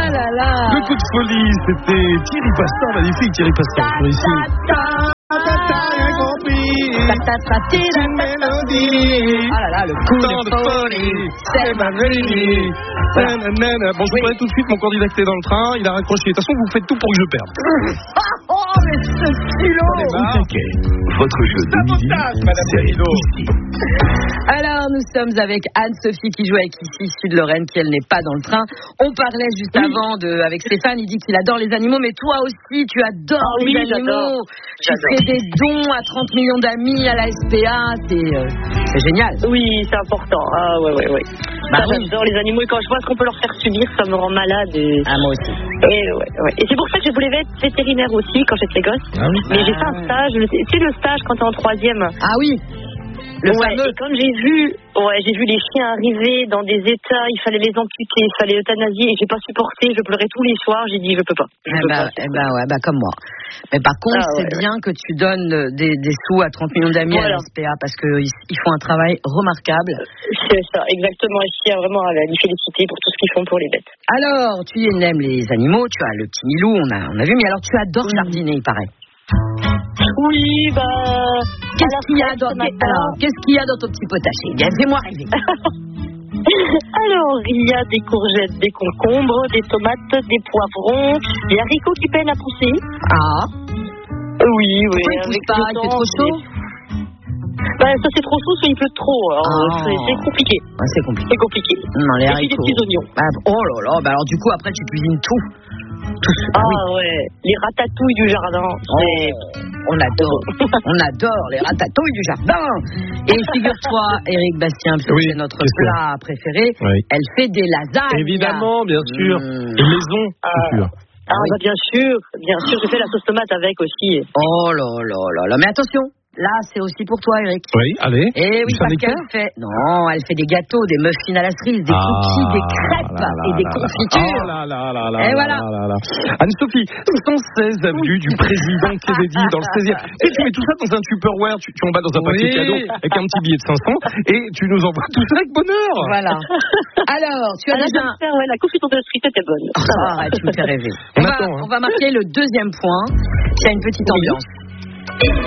Ah là là. Le coup de folie, c'était Thierry Pastor, magnifique Thierry Pastor. Ici. Ah là là, le coup de folie, c'est ma vie. Bon, je vous connais tout de suite mon candidat qui est dans le train, il a raccroché. De toute façon, vous faites tout pour que je perde. Oh, mais ce stylo. Votre jeu de midi, c'est ici. Alors, nous sommes avec Anne-Sophie qui joue avec ici, Sud-Lorraine, qui elle n'est pas dans le train. On parlait juste avant avec Stéphane, il dit qu'il adore les animaux, mais toi aussi, tu adores les animaux. Tu fais des dons à 30 millions d'amis à la SPA, c'est génial. Oui, c'est important. Ah ouais. J'adore les animaux et quand je vois ce qu'on peut leur faire subir, ça me rend malade. Ah, moi aussi. Et c'est pour ça que je voulais être vétérinaire aussi quand j'étais gosse. Ah oui. Mais j'ai fait un stage, tu sais le stage quand t'es en 3e. Ah oui. Le fameux. Et quand j'ai vu les chiens arriver dans des états, il fallait les amputer, il fallait euthanasier, et j'ai pas supporté, je pleurais tous les soirs, j'ai dit je peux pas. Comme moi. Mais par contre, c'est bien que tu donnes des sous à 30 millions d'amis à la SPA parce qu'ils font un travail remarquable. C'est ça, exactement. Et je tiens vraiment à les féliciter pour tout ce qu'ils font pour les bêtes. Alors, tu aimes les animaux, tu as le petit Milou, on a vu, mais alors tu adores jardiner, il paraît. Oui, Qu'est-ce qu'il y a dans ton petit potager? Fais-moi rêver. Alors, il y a des courgettes, des concombres, des tomates, des poivrons, des haricots qui peinent à pousser. Ah. Oui. Pourquoi il pousse pas? Il fait trop chaud? Ça c'est trop chaud, soit il pleut trop. C'est compliqué. C'est compliqué. Non, les haricots. Et puis des petits oignons. Oh là là, alors du coup après tu cuisines tout. Les ratatouilles du jardin. On adore les ratatouilles du jardin. Et figure-toi, Éric Bastien, parce que c'est notre plat préféré, elle fait des lasagnes. Évidemment, bien sûr. Et maison, bien sûr. Bien sûr, je fais la sauce tomate avec aussi. Oh là, mais attention. Là, c'est aussi pour toi, Eric. Oui, allez. Et oui, parce qu'elle fait... Non, elle fait des gâteaux, des muffins à la cerise, des cookies, des crêpes et des confitures. Et voilà. Anne-Sophie, 116 avenue du président Kennedy dans le 16e. Tu mets tout ça dans un Tupperware, tu en bats dans un paquet cadeau avec un petit billet de 500 et tu nous envoies tout ça avec bonheur. Voilà. Alors, tu as déjà... la confiture de street était bonne. Arrête, tu me fais rêver. On va marquer le deuxième point, qui a une petite ambiance. Alors, vous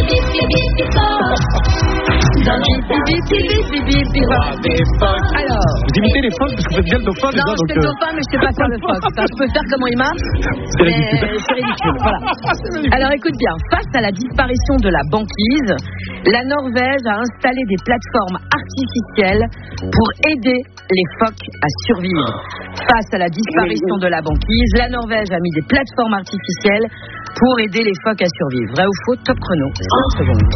imitez les phoques parce que vous êtes bien le dauphin. Non, je fais le dauphin, mais je sais pas faire le phoque. Je peux faire comment il marche, mais c'est ridicule. Voilà. Alors, écoute bien. Face à la disparition de la banquise, la Norvège a installé des plateformes artificielles pour aider les phoques à survivre. Face à la disparition de la banquise, la Norvège a mis des plateformes artificielles pour aider les phoques à survivre. Vrai ou faux? Top chrono. 5 secondes.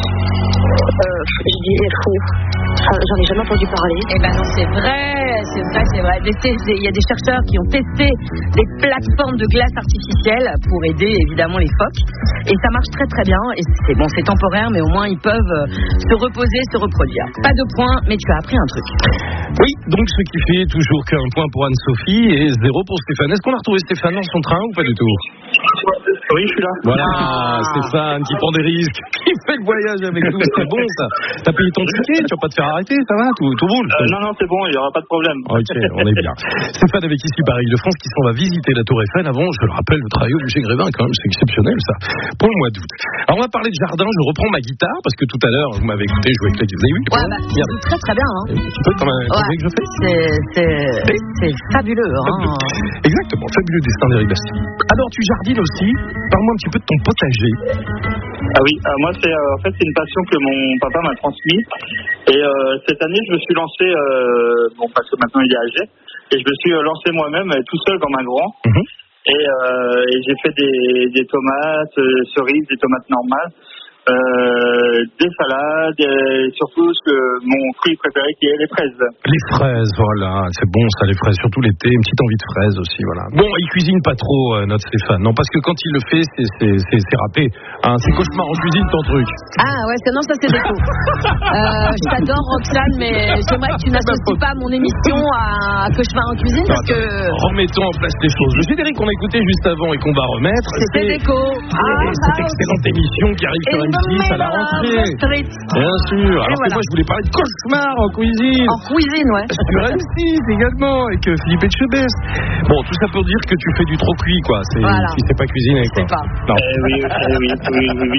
Je dirais faux. J'en ai jamais entendu parler. Eh ben non, c'est vrai. Il y a des chercheurs qui ont testé des plateformes de glace artificielles pour aider évidemment les phoques. Et ça marche très très bien. Et c'est temporaire, mais au moins ils peuvent se reposer, se reproduire. Pas de points, mais tu as appris un truc. Oui, donc ce qui fait toujours qu'un point pour Anne-Sophie et 0 pour Stéphane. Est-ce qu'on a retrouvé Stéphane dans son train ou pas du tout? Oui, je suis là. Voilà, Stéphane qui prend des risques, qui fait le voyage avec nous, c'est bon ça. T'as payé ton ticket, tu vas pas te faire arrêter, ça va, tout roule. Non, c'est bon, il n'y aura pas de problème. Ok, on est bien. Stéphane avec ici par Île-de-France qui s'en va visiter la Tour Eiffel avant, je le rappelle, le travail au musée Grévin quand même, c'est exceptionnel ça, pour le mois d'août. Alors on va parler de jardin, je reprends ma guitare parce que tout à l'heure vous m'avez écouté jouer avec les... Vous avez vu? Tu joues très très bien. Tu peux quand même que je fais? C'est fabuleux. Exactement, fabuleux destin d'Éric Bastien. Alors tu jardines aussi, parle-moi un petit peu de ton potager. Ah oui, moi c'est une passion que mon papa m'a transmise et cette année je me suis lancé, parce que maintenant il est âgé, et je me suis lancé moi-même tout seul comme un grand et j'ai fait des tomates cerises, des tomates normales. Des salades et surtout mon fruit préféré qui est les fraises. Les fraises, voilà, c'est bon ça, les fraises, surtout l'été, une petite envie de fraises aussi, voilà. Bon, il cuisine pas trop notre Stéphane, non, parce que quand il le fait, c'est râpé, c'est cauchemar en cuisine ton truc. Ah ouais, non, ça c'est défaut. Je t'adore Roxane, mais j'aimerais que tu n'associes pas mon émission à cauchemar en cuisine parce que... Remettons en place les choses. Le générique qu'on a écouté juste avant et qu'on va remettre, c'était déco. Cette excellente émission qui arrive sur 6 à la rentrée. Bien sûr. Alors que moi, je voulais parler de cauchemar en cuisine. En cuisine, ouais. Sur M6 également, avec Philippe Etchebest. Bon, tout ça pour dire que tu fais du trop cuit, quoi. Si c'est pas cuisiné, quoi. C'est pas. Non. Oui.